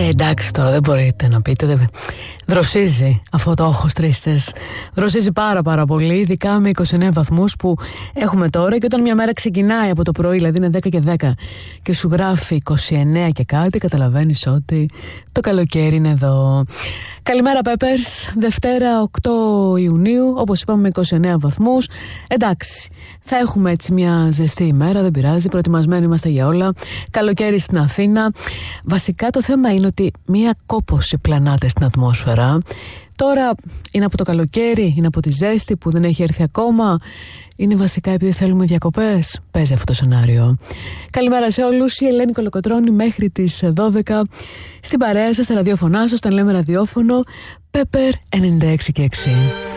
Εντάξει, τώρα δεν μπορείτε να πείτε. Δροσίζει αυτό το όχος τρίστες. Δροσίζει πάρα πολύ, ειδικά με 29 βαθμούς που έχουμε τώρα. Και όταν μια μέρα ξεκινάει από το πρωί, δηλαδή είναι 10 και 10, και σου γράφει 29 και κάτι, καταλαβαίνεις ότι το καλοκαίρι είναι εδώ. Καλημέρα Peppers, Δευτέρα 8 Ιουνίου, όπως είπαμε, με 29 βαθμούς. Εντάξει, θα έχουμε έτσι μια ζεστή ημέρα, δεν πειράζει, προετοιμασμένοι είμαστε για όλα. Καλοκαίρι στην Αθήνα. Βασικά το θέμα είναι ότι μια κόπωση πλανάται στην ατμόσφαιρα. Τώρα είναι από το καλοκαίρι, είναι από τη ζέστη που δεν έχει έρθει ακόμα, είναι βασικά επειδή θέλουμε διακοπές. Παίζει αυτό το σενάριο. Καλημέρα σε όλους, η Ελένη Κολοκοτρώνη μέχρι τις 12 στην παρέα σας, στα ραδιόφωνά σας, όταν λέμε ραδιόφωνο Pepper 96 και 6.